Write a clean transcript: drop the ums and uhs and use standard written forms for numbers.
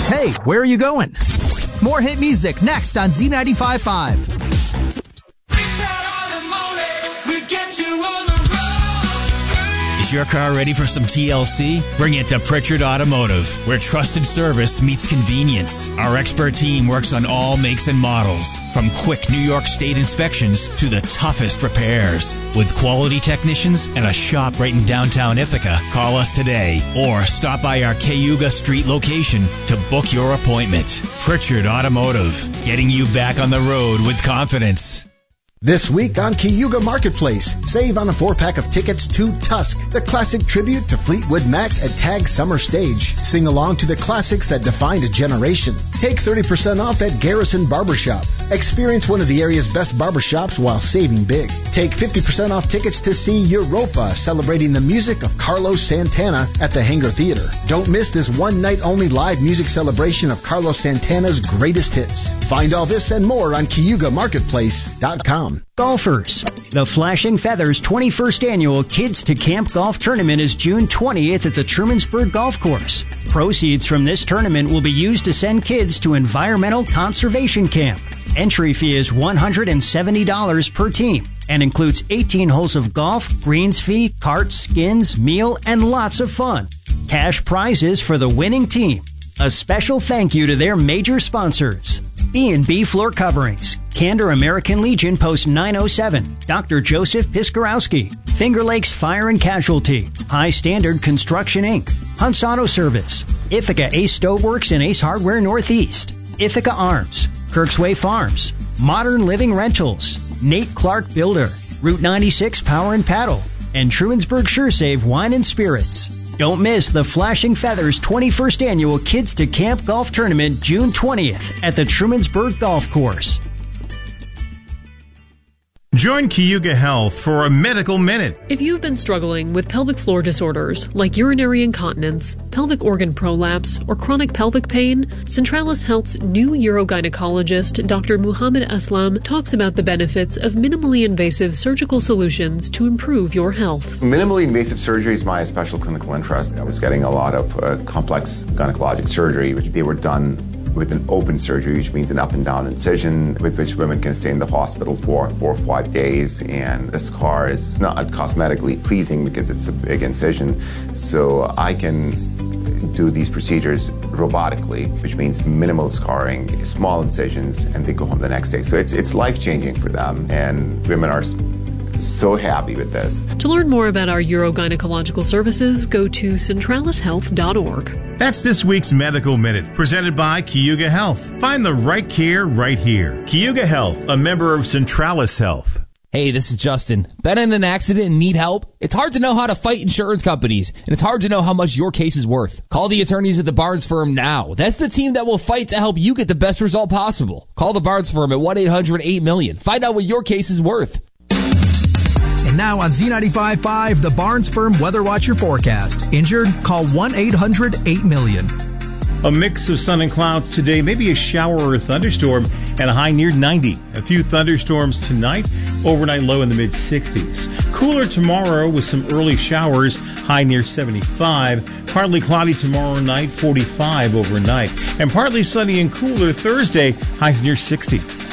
Hey, where are you going? More hit music next on Z95.5. Is your car ready for some TLC? Bring it to Pritchard Automotive, where trusted service meets convenience. Our expert team works on all makes and models, from quick New York State inspections to the toughest repairs. With quality technicians and a shop right in downtown Ithaca, call us today or stop by our Cayuga Street location to book your appointment. Pritchard Automotive, getting you back on the road with confidence. This week on Cayuga Marketplace, save on a 4-pack of tickets to Tusk, the classic tribute to Fleetwood Mac at Tag Summer Stage. Sing along to the classics that defined a generation. Take 30% off at Garrison Barbershop. Experience one of the area's best barbershops while saving big. Take 50% off tickets to see Europa, celebrating the music of Carlos Santana at the Hangar Theater. Don't miss this one-night-only live music celebration of Carlos Santana's greatest hits. Find all this and more on CayugaMarketplace.com. Golfers, the Flashing Feathers 21st Annual Kids to Camp Golf Tournament is June 20th at the Trumansburg Golf Course. Proceeds from this tournament will be used to send kids to Environmental Conservation Camp. Entry fee is $170 per team and includes 18 holes of golf, greens fee, carts, skins, meal, and lots of fun. Cash prizes for the winning team. A special thank you to their major sponsors: B&B Floor Coverings, Candor American Legion Post 907, Dr. Joseph Piskarowski, Finger Lakes Fire and Casualty, High Standard Construction Inc., Hunt's Auto Service, Ithaca Ace Stoveworks and Ace Hardware Northeast, Ithaca Arms, Kirksway Farms, Modern Living Rentals, Nate Clark Builder, Route 96 Power and Paddle, and Trumansburg SureSave Wine and Spirits. Don't miss the Flashing Feathers 21st Annual Kids to Camp Golf Tournament June 20th at the Trumansburg Golf Course. Join Cayuga Health for a medical minute. If you've been struggling with pelvic floor disorders like urinary incontinence, pelvic organ prolapse, or chronic pelvic pain, Centralis Health's new urogynecologist, Dr. Muhammad Aslam, talks about the benefits of minimally invasive surgical solutions to improve your health. Minimally invasive surgery is my special clinical interest. I was getting a lot of complex gynecologic surgery, which they were done with an open surgery, which means an up and down incision with which women can stay in the hospital for 4 or 5 days. And the scar is not cosmetically pleasing because it's a big incision. So I can do these procedures robotically, which means minimal scarring, small incisions, and they go home the next day. So it's life-changing for them, and women are so happy with this. To learn more about our urogynecological services, go to centralishealth.org. That's this week's Medical Minute, presented by Cayuga Health. Find the right care right here. Cayuga Health, a member of Centralis Health. Hey, this is Justin. Been in an accident and need help? It's hard to know how to fight insurance companies, and it's hard to know how much your case is worth. Call the attorneys at the Barnes Firm now. That's the team that will fight to help you get the best result possible. Call the Barnes Firm at 1-800-8-million. Find out what your case is worth. And now on Z95.5, the Barnes Firm Weather Watcher forecast. Injured? Call 1-800-8-million. A mix of sun and clouds today, maybe a shower or a thunderstorm, and a high near 90. A few thunderstorms tonight, overnight low in the mid-60s. Cooler tomorrow with some early showers, high near 75. Partly cloudy tomorrow night, 45 overnight. And partly sunny and cooler Thursday, highs near 60.